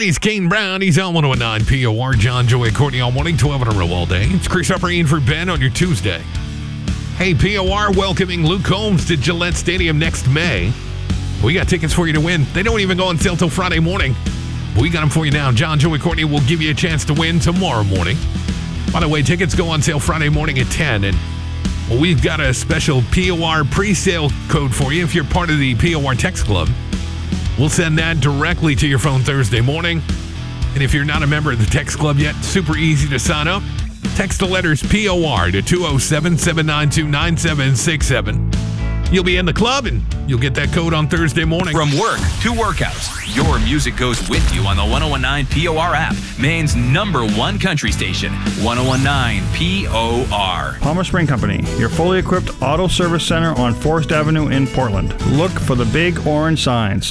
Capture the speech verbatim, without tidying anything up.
right, he's Kane Brown. He's on one oh nine P O R. John, Joey, Courtney all morning, twelve in a row all day. It's Chris Upper in for Ben on your Tuesday. Hey, P O R welcoming Luke Combs to Gillette Stadium next May. We got tickets for you to win. They don't even go on sale till Friday morning. But we got them for you now. John, Joey, Courtney will give you a chance to win tomorrow morning. By the way, tickets go on sale Friday morning at ten. And well, we've got a special P O R pre-sale code for you if you're part of the P O R Text Club. We'll send that directly to your phone Thursday morning. And if you're not a member of the Text Club yet, super easy to sign up. Text the letters P O R to two oh seven, seven nine two, nine seven six seven. You'll be in the club, and you'll get that code on Thursday morning. From work to workouts, your music goes with you on the one oh one nine P O R app. Maine's number one country station, one oh one nine P O R. Palmer Spring Company, your fully equipped auto service center on Forest Avenue in Portland. Look for the big orange signs.